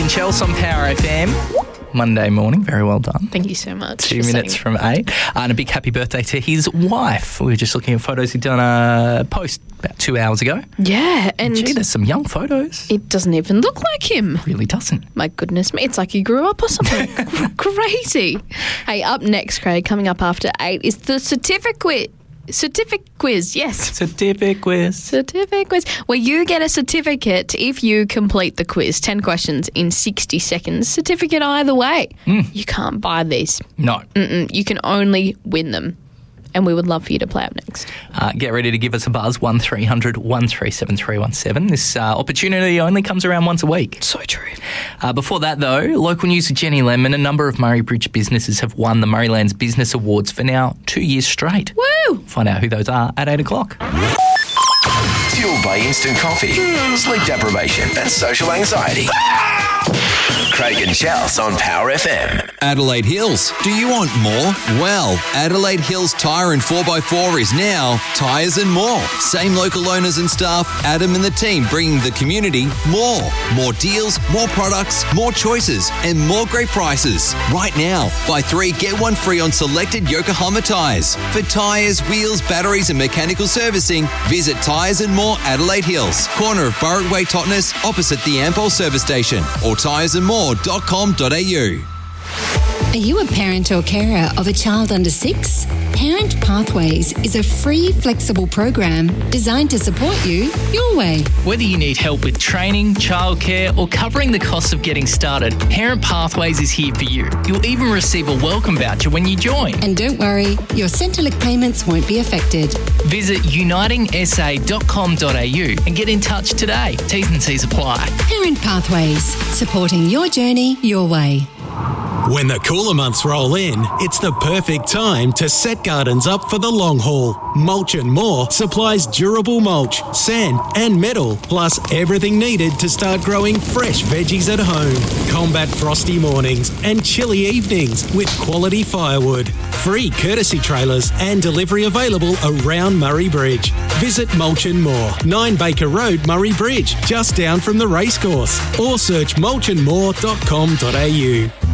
and Chelsea on Power FM. Monday morning, very well done. Thank you so much. 2 minutes from 8. And a big happy birthday to his wife. We were just looking at photos. He'd done a post about 2 hours ago. Yeah, and Gee, there's some young photos. it doesn't even look like him. Really doesn't. My goodness me, it's like he grew up or something. Crazy. Hey, up next, Craig, coming up after 8 is the certificate quiz, yes. Certificate quiz. Certificate quiz, where you get a certificate if you complete the quiz. 10 questions in 60 seconds. Certificate either way. You can't buy these. No. You can only win them. And we would love for you to play up next. Get ready to give us a buzz, 1300 137317. This opportunity only comes around once a week. So true. Before that, though, local news with Jenny Lemon. A number of Murray Bridge businesses have won the Murraylands Business Awards for now 2 years straight. Woo! Find out who those are at 8 o'clock. Fueled by instant coffee, sleep deprivation and social anxiety. Craig and Chels on Power FM. Adelaide Hills. Do you want more? Well, Adelaide Hills Tyre and 4x4 is now Tyres and More. Same local owners and staff, Adam and the team bringing the community more. More deals, more products, more choices and more great prices. Right now, buy 3, get 1 free on selected Yokohama tyres. For tyres, wheels, batteries and mechanical servicing, visit Tyres and More Adelaide Hills, corner of Burritt Way, Totnes, opposite the Ampol service station, or tyresandmore.com.au. Are you a parent or carer of a child under 6? Parent Pathways is a free, flexible program designed to support you your way. Whether you need help with training, childcare, or covering the costs of getting started, Parent Pathways is here for you. You'll even receive a welcome voucher when you join. And don't worry, your Centrelink payments won't be affected. Visit unitingsa.com.au and get in touch today. T's and C's apply. Parent Pathways, supporting your journey your way. When the cooler months roll in, it's the perfect time to set gardens up for the long haul. Mulch and More supplies durable mulch, sand and metal, plus everything needed to start growing fresh veggies at home. Combat frosty mornings and chilly evenings with quality firewood. Free courtesy trailers and delivery available around Murray Bridge. Visit Mulch and More, 9 Baker Road, Murray Bridge, just down from the racecourse. Or search mulchandmore.com.au.